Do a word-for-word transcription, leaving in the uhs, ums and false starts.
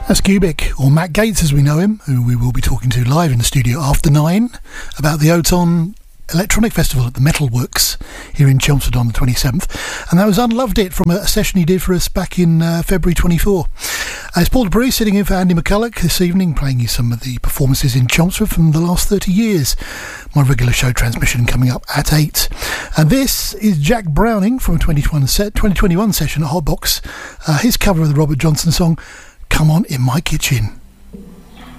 That's Cubic, or Matt Gates as we know him, who we will be talking to live in the studio after nine about the Oton Electronic Festival at the Metalworks here in Chelmsford on the twenty-seventh. And that was Unloved It from a session he did for us back in uh, February twenty-fourth. Uh, it's Paul DeBruy sitting in for Andy McCulloch this evening, playing you some of the performances in Chelmsford from the last thirty years. My regular show transmission coming up at eight. And this is Jack Browning from a twenty twenty-one session at Hotbox. Uh, his cover of the Robert Johnson song, Come On In My Kitchen.